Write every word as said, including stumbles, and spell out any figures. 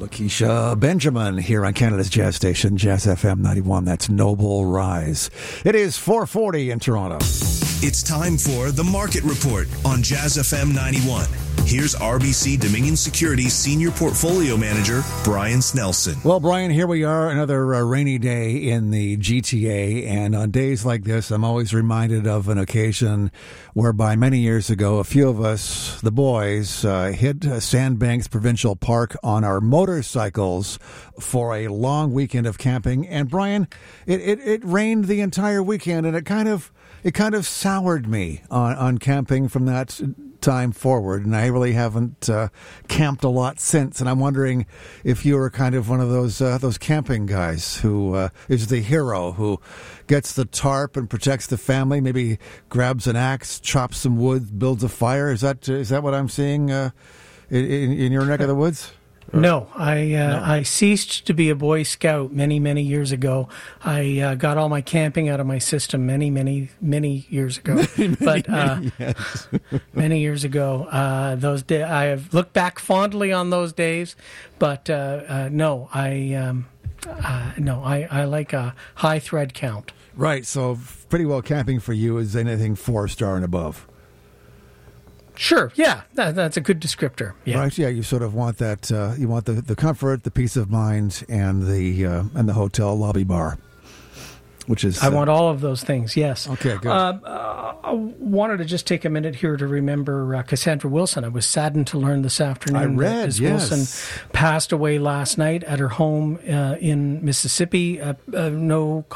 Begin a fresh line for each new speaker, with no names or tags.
Lakeisha Benjamin here on Canada's Jazz Station, Jazz F M ninety-one. That's Noble Rise. It is four forty in Toronto.
It's time for The Market Report on Jazz F M ninety-one. Here's R B C Dominion Securities Senior Portfolio Manager, Brian Snelson.
Well, Brian, here we are, another uh, rainy day in the G T A, and on days like this, I'm always reminded of an occasion whereby many years ago, a few of us, the boys, uh, hit uh, Sandbanks Provincial Park on our motorcycles for a long weekend of camping, and Brian, it, it, it rained the entire weekend, and it kind of it kind of soured me on, on camping from that time forward, and I really haven't uh, camped a lot since. And I'm wondering if you were kind of one of those uh, those camping guys who uh, is the hero who gets the tarp and protects the family, maybe grabs an axe, chops some wood, builds a fire. Is that is that what I'm seeing uh, in, in your neck of the woods?
No, I uh,
No.
I ceased to be a Boy Scout many, many years ago. I uh, got all my camping out of my system many, many, many years ago. but uh,
Yes.
many years ago, uh, those day I have looked back fondly on those days. But uh, uh, no, I um, uh, no, I, I like a high thread count.
Right, so pretty well camping for you is anything four star and above.
Sure, yeah, that, that's a good descriptor. Yeah.
Right, yeah, you sort of want that. Uh, you want the, the comfort, the peace of mind, and the uh, and the hotel lobby bar, which is.
I
uh,
want all of those things. Yes.
Okay, good.
Uh, uh, I wanted to just take a minute here to remember uh, Cassandra Wilson. I was saddened to learn this afternoon
I read,
that Miz
yes.
Wilson passed away last night at her home uh, in Mississippi. Uh, uh, no